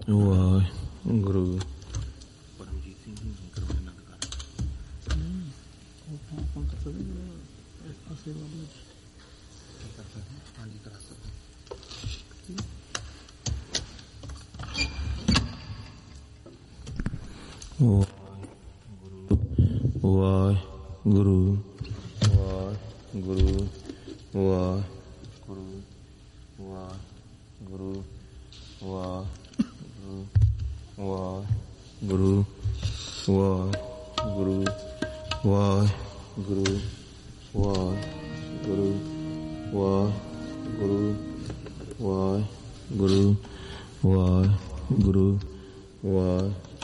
ਵਾਹਿਗੁਰੂ। ਪਰਮਜੀਤ ਸਿੰਘ ਨੂੰ ਕਰੋ ਨੰਦ ਕਰ ਉਹ ਆਪਾਂ ਕਰ ਸਕਦੇ ਆਸ਼ੀਰਵਾਦ ਕਰ ਸਕਦੇ ਹਾਂਜੀ ਕਰਾ ਸਕਦੇ ਵਾਹਿਗੁਰੂ ਵਾਹਿਗੁਰੂ ਵਾਹਿਗੁਰੂ ਵਾਹਿਗੁਰੂ ਵਾਹਿਗੁਰੂ ਵਾਹਿਗੁਰੂ ਵਾਹਿਗੁਰੂ ਵਾਹਿਗੁਰੂ ਵਾਹਿਗੁਰੂ ਵਾਹਿਗੁਰੂ ਵਾਹਿਗੁਰੂ ਵਾਹਿਗੁਰੂ ਵਾਹਿਗੁਰੂ ਵਾਹਿਗੁਰੂ